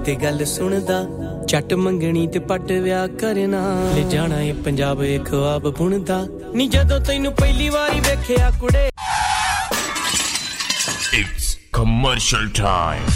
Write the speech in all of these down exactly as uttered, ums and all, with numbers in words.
ते गल सुनदा चट मंगणी ते पट विआह करना ले जाना ए पंजाब ए ख्वाब बुनदा नी जदों तैनू पहली वारी वेखिया कुड़े It's commercial time.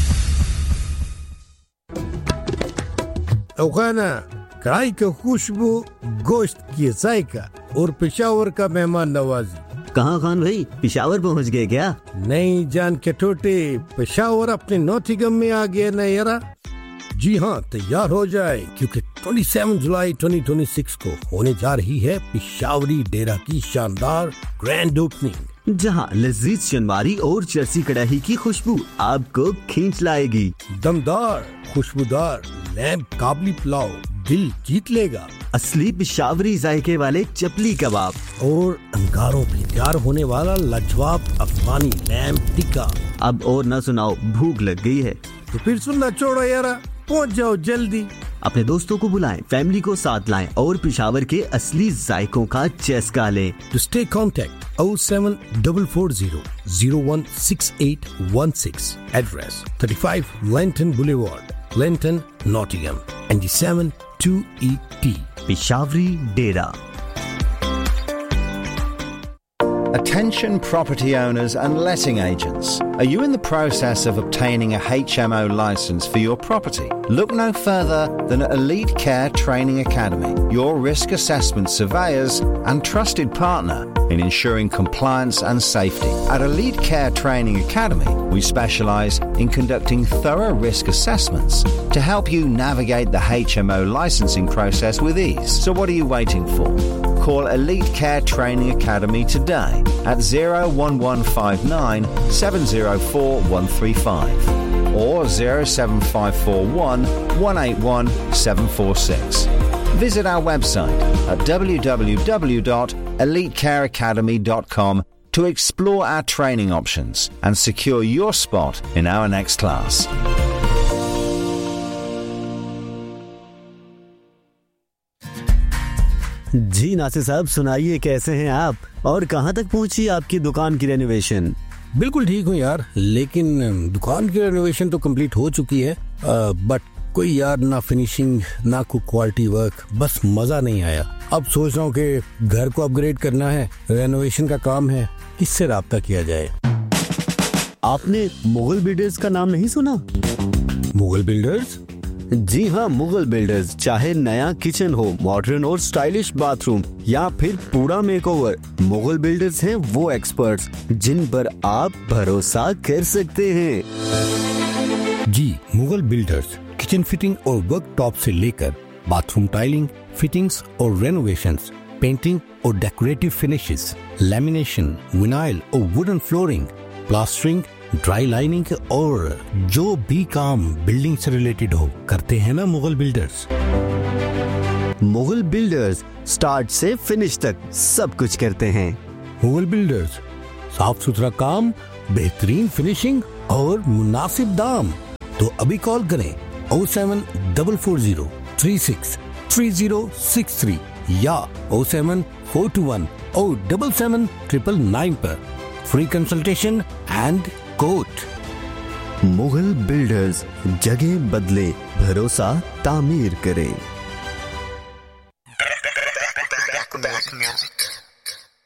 औखाना कढ़ाई का खुशबू गोश्त की जायका और पेशावर का मेहमान नवाजी कहाँ खान भाई पेशावर पहुँच गए क्या? नहीं जान के टोटे पेशावर अपने नौथिगम में आ गया ना यारा। जी हाँ तैयार हो जाए क्योंकि सत्ताईस जुलाई दो हज़ार छब्बीस को होने जा रही है पेशावरी डेरा की शानदार ग्रैंड ओपनिंग जहाँ लजीज शनवारी और चरसी कड़ाही की खुशबू आपको खींच लाएगी। दमदार खुशबूदार लैम्प काबली पुलाव दिल जीत लेगा। असली पेशावरी जायके वाले चपली कबाब और अंगारों पे तैयार होने वाला लाजवाब अफगानी लैम्प टिक्का। अब और न सुनाओ भूख लग गई है तो फिर सुनना छोड़ो यारा पहुंच जाओ जल्दी। अपने दोस्तों को बुलाएं, फैमिली को साथ लाएं और पेशावर के असली जायकों का चस्का लें। To stay contact oh seven four four zero zero one six eight one six. Address thirty-five Lenton Boulevard, Lenton, Nottingham, N G seven two E T. Peshawari Dera. Attention property owners and letting agents. Are you in the process of obtaining a H M O license for your property? Look no further than Elite Care Training Academy, your risk assessment surveyors and trusted partner in ensuring compliance and safety. At Elite Care Training Academy, we specialise in conducting thorough risk assessments to help you navigate the H M O licensing process with ease. So what are you waiting for? Call Elite Care Training Academy today at zero one one five nine seven zero four one three five or zero seven five four one one eight one seven four six. Visit our website at w w w dot elite care academy dot com to explore our training options and secure your spot in our next class. जी नासिर साहब सुनाइए कैसे हैं आप और कहां तक पहुंची आपकी दुकान की रेनोवेशन? बिल्कुल ठीक हूँ यार, लेकिन दुकान की रेनोवेशन तो कंप्लीट हो चुकी है बट कोई यार ना फिनिशिंग ना कोई क्वालिटी वर्क, बस मजा नहीं आया। अब सोच रहा हूँ कि घर को अपग्रेड करना है, रेनोवेशन का काम है, किससे राब्ता किया जाए? आपने मुगल बिल्डर्स का नाम नहीं सुना? मुगल बिल्डर्स? जी हाँ, मुगल बिल्डर्स। चाहे नया किचन हो, मॉडर्न और स्टाइलिश बाथरूम या फिर पूरा मेकओवर, मुगल बिल्डर्स हैं वो एक्सपर्ट्स जिन पर आप भरोसा कर सकते हैं। जी, मुगल बिल्डर्स किचन फिटिंग और वर्क टॉप से लेकर बाथरूम टाइलिंग, फिटिंग्स और रेनोवेशंस, पेंटिंग और डेकोरेटिव फिनिशेस, लैमिनेशन, विनाइल और wooden flooring, plastering, dry lining और जो भी काम बिल्डिंग से रिलेटेड हो करते हैं ना Mughal builders. Mughal builders start से फिनिश तक सब कुछ करते हैं। मुगल बिल्डर्स साफ सुथरा काम, बेहतरीन फिनिशिंग और मुनासिब दाम। तो अभी कॉल करें oh seven four four zero three six three zero six three या oh seven four two one oh seven seven nine nine nine पर free consultation and quote. Mughal builders, जगह बदले, भरोसा तामीर करें।